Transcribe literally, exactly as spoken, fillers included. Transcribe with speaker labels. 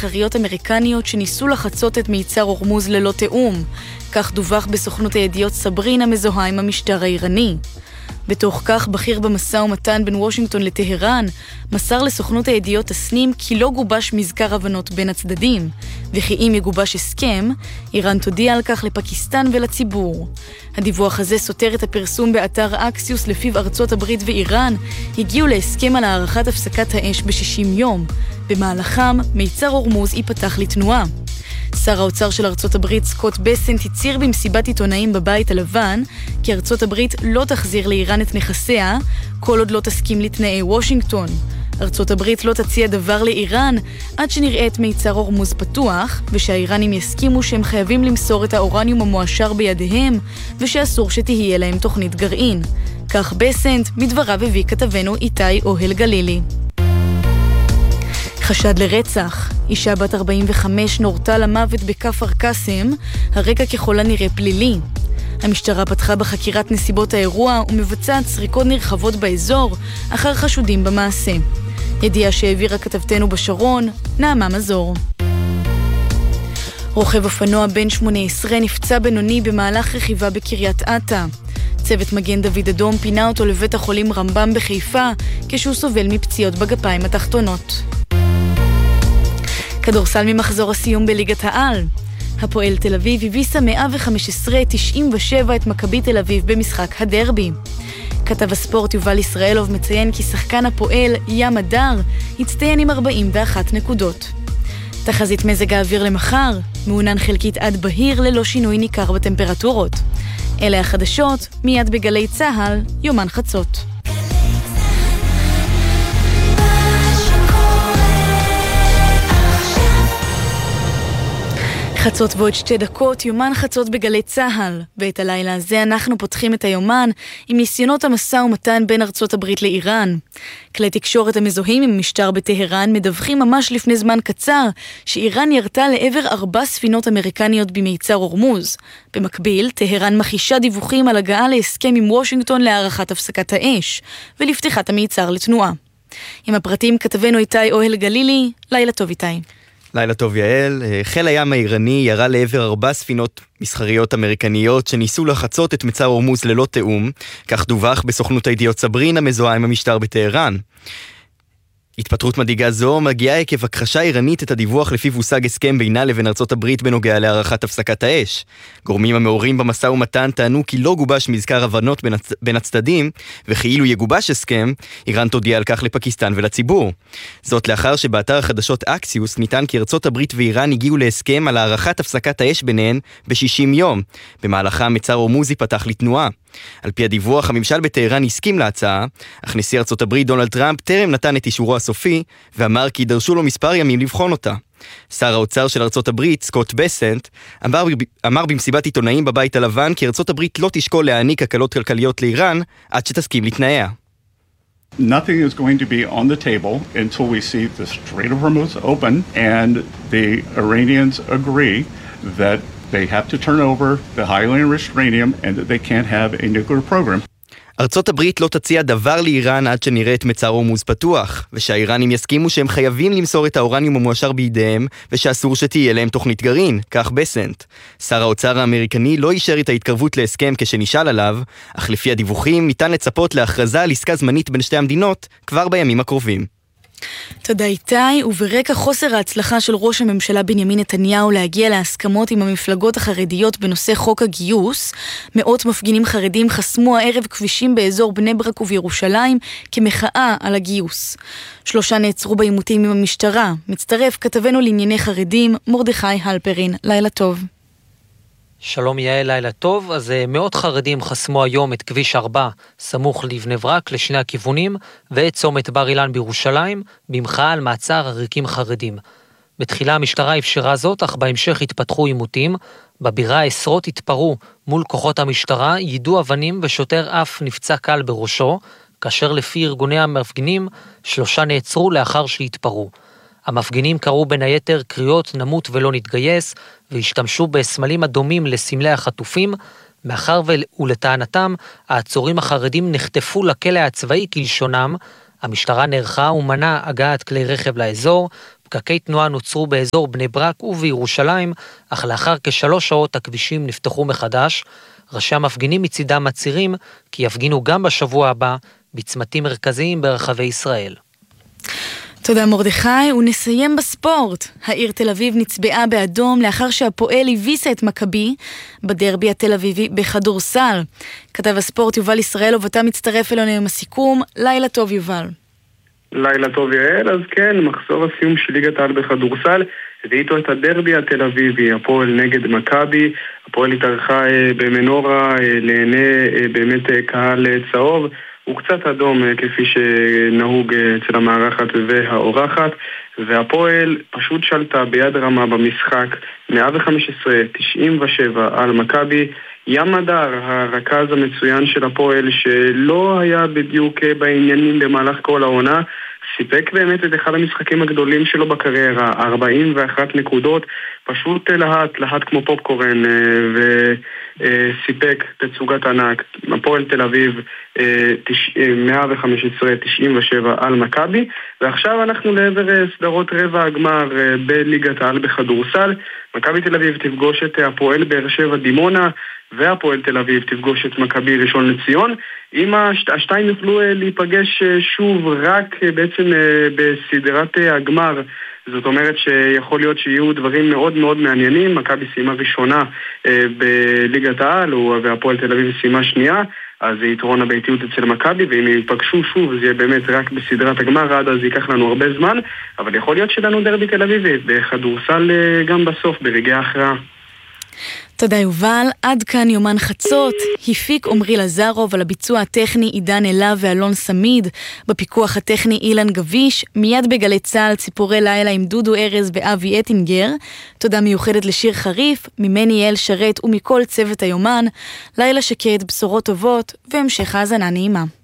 Speaker 1: מסחריות אמריקניות שניסו לחצות את מיצר הורמוז ללא תאום. כך דווח בסוכנות הידיעות סברין המזוהה עם המשטר האיראני. בתוך כך, בכיר במשא ומתן בין וושינגטון לטהרן מסר לסוכנות הידיעות תסנים כי לא גובש מזכר הבנות בין הצדדים, וכי אם יגובש הסכם, איראן תודיע על כך לפקיסטן ולציבור. הדיווח הזה סותר את הפרסום באתר אקסיוס לפיו ארצות הברית ואיראן הגיעו להסכם על הערכת הפסקת האש ב-שישים יום. במהלכם, מיצר הורמוז ייפתח לתנועה. שר האוצר של ארצות הברית סקוט בסנט הצהיר במסיבת עיתונאים בבית הלבן כי ארצות הברית לא תחזיר לאיראן את נכסיה כל עוד לא תסכים לתנאי וושינגטון. ארצות הברית לא תציע דבר לאיראן עד שנראה את מיצר הורמוז פתוח ושהאיראנים יסכימו שהם חייבים למסור את האורניום המועשר בידיהם ושאסור שתהיה להם תוכנית גרעין. כך בסנט מדבריו הביא כתבנו איתי אוהל גלילי. חשד לרצח. אישה בת ארבעים וחמש נורתה למוות בכפר קאסם, הרקע ככל הנראה פלילי. המשטרה פתחה בחקירת נסיבות האירוע ומבצעת סריקות נרחבות באזור אחר חשודים במעשה. ידיעה שהעבירה כתבתנו בשרון, נעמה מזור. רוכב אופנוע בן שמונה עשרה נפצע בינוני במהלך רכיבה בקריית אתא. צוות מגן דוד אדום פינה אותו לבית החולים רמב"ם בחיפה כשהוא סובל מפציעות בגפיים התחתונות. כדורסל ממחזור הסיום בליגת העל. הפועל תל אביב הביסה מאה וחמש עשרה תשעים ושבע את מכבי תל אביב במשחק הדרבי. כתב הספורט יובל ישראלוב מציין כי שחקן הפועל ים הדר הצטיין עם ארבעים ואחת נקודות. תחזית מזג האוויר למחר, מעונן חלקית עד בהיר ללא שינוי ניכר בטמפרטורות. אלה החדשות, מיד בגלי צהל, יומן חצות. חצות ועוד שתי דקות, יומן חצות בגלי צהל. ואת הלילה הזה אנחנו פותחים את היומן עם ניסיונות המשא ומתן בין ארצות הברית לאיראן. כלי תקשורת המזוהים עם משטר בטהרן מדווחים ממש לפני זמן קצר שאיראן ירתה לעבר ארבע ספינות אמריקניות במיצר הורמוז. במקביל, טהרן מכישה דיווחים על הגעה להסכם עם וושינגטון להארכת הפסקת האש ולפתיחת המיצר לתנועה. עם הפרטים כתבנו איתי אוהל גלילי. לילה טוב איתי.
Speaker 2: לילה טוב יעל. חיל הים האיראני ירה לעבר ארבע ספינות מסחריות אמריקניות שניסו לחצות את מצר הורמוז ללא תאום, כך דווח בסוכנות הידיעות סברין המזוהה עם המשטר בטהרן. התפטרות מדאיגה זו מגיעה עקב הכחשה איראנית את הדיווח לפיו הושג הסכם בינה לבין ארצות הברית בנוגע להארכת הפסקת האש. גורמים המעורים במשא ומתן טענו כי לא גובש מזכר הבנות בין, הצ... בין הצדדים, וכאילו יגובש הסכם, איראן תודיע על כך לפקיסטן ולציבור. זאת לאחר שבאתר החדשות אקסיוס ניתן כי ארצות הברית ואיראן הגיעו להסכם על הארכת הפסקת האש ביניהן ב-שישים יום. במהלכה מצר הורמוז ייפתח לתנועה. על פי הדיווח, הממשל בטהרן הסכים להצעה, אך נשיא ארצות הברית דונלד טראמפ טרם נתן את אישורו הסופי, ואמר כי דרשו לו מספר ימים לבחון אותה. שר האוצר של ארצות הברית, סקוט בסנט, אמר, אמר במסיבת עיתונאים בבית הלבן כי ארצות הברית לא תשקול להעניק הקלות כלכליות לאיראן עד שתסכים לתנאיה.
Speaker 3: Nothing is going to be on the table until we see the Strait of Hormuz open and the Iranians agree that they have to turn over the highly enriched uranium and that they can't have a nuclear program.
Speaker 2: ארצות הברית לא תציע דבר לאיראן עד שנראה את מצר הורמוז פתוח, ושהאיראנים יסכימו שהם חייבים למסור את האורניום המועשר בידיהם, ושאסור שתהיה להם תוכנית גרעין, כך בסנט. שר האוצר האמריקני לא אישר את ההתקרבות להסכם כשנשאל עליו, אך לפי הדיווחים ניתן לצפות להכרזה על עסקה זמנית בין שתי המדינות כבר בימים הקרובים.
Speaker 1: תודה איתי, וברקע חוסר ההצלחה של ראש הממשלה בנימין נתניהו להגיע להסכמות עם המפלגות החרדיות בנושא חוק הגיוס, מאות מפגינים חרדים חסמו הערב כבישים באזור בני ברק ובירושלים כמחאה על הגיוס. שלושה נעצרו בעימותים עם המשטרה. מצטרף כתבנו לענייני חרדים, מרדכי הלפרין. לילה טוב.
Speaker 4: שלום יעל, לילה טוב. אז מאות חרדים חסמו היום את כביש ארבע, סמוך לבני ברק לשני הכיוונים, ואת צומת בר אילן בירושלים, במחאה על מעצר עריקים חרדים. בתחילה המשטרה אפשרה זאת, אך בהמשך התפתחו עימותים. בבירה עשרות התפרו מול כוחות המשטרה, יידו אבנים ושוטר אף נפצע קל בראשו, כאשר לפי ארגוני המפגינים, שלושה נעצרו לאחר שהתפרו. המפגינים קראו בין היתר קריאות נמות ולא נתגייס, והשתמשו בסמלים אדומים לסמלי החטופים, מאחר ולטענתם, העצורים החרדים נחטפו לכלא הצבאי כלשונם, המשטרה נערכה ומנעה הגעת כלי רכב לאזור, פקקי תנועה נוצרו באזור בני ברק ובירושלים, אך לאחר כשלוש שעות הכבישים נפתחו מחדש. ראשי המפגינים מצידם מצהירים כי יפגינו גם בשבוע הבא בצמתים מרכזיים ברחבי ישראל.
Speaker 1: תודה מרדכי, ונסיים בספורט. העיר תל אביב נצבעה באדום לאחר שהפועל הביסה את מכבי בדרבי התל אביבי בכדורסל. כתב הספורט יובל ישראל ובתה מצטרף אלינו עם הסיכום. לילה טוב יובל.
Speaker 5: לילה טוב יעל. אז כן, מחזור הסיום של ליגת העל בכדורסל הביא איתו את הדרבי התל אביבי, הפועל נגד מכבי. הפועל התארחה במנורה לעיני באמת קהל צהוב, הוא קצת אדום כפי שנהוג אצל המערכת והאורחת, והפועל פשוט שלטה ביד רמה במשחק מאה וחמש עשרה תשעים ושבע על מכבי. ים הדר, הרכז המצוין של הפועל שלא היה בדיוק בעניינים במהלך כל העונה, סיפק באמת את אחד המשחקים הגדולים שלו בקריירה, ארבעים ואחת נקודות, פשוט להט, להט כמו פופקורן, וסיפק תצוגת ענק. הפועל תל אביב מאה וחמש עשרה תשעים ושבע על מכבי, ועכשיו אנחנו לעבר סדרות רבע הגמר בליגת העל בכדורסל. מכבי תל אביב תפגוש את הפועל באר שבע דימונה, והפועל תל אביב תפגוש את מכבי ראשון לציון. אם השתיים יוכלו להיפגש שוב רק בעצם בסדרת הגמר, זאת אומרת שיכול להיות שיהיו דברים מאוד מאוד מעניינים. מכבי סיימה ראשונה בליגת העל והפועל תל אביב סיימה שנייה, אז זה יתרון הביתיות אצל מכבי, ואם ייפגשו שוב זה יהיה באמת רק בסדרת הגמר, עד אז ייקח לנו הרבה זמן, אבל יכול להיות שלנו דרבי תל אביבי בכדורסל גם בסוף ברגעי ההכרעה.
Speaker 1: תודה יובל, עד כאן יומן חצות. הפיק עומרי לזרוב, על הביצוע הטכני עידן אלה ואלון סמיד, בפיקוח הטכני אילן גביש. מיד בגלי צהל ציפורי לילה עם דודו ארז ואבי אטינגר. תודה מיוחדת לשיר חריף, ממני אל שרת ומכל צוות היומן. לילה שקט, בשורות טובות והמשך האזנה נעימה.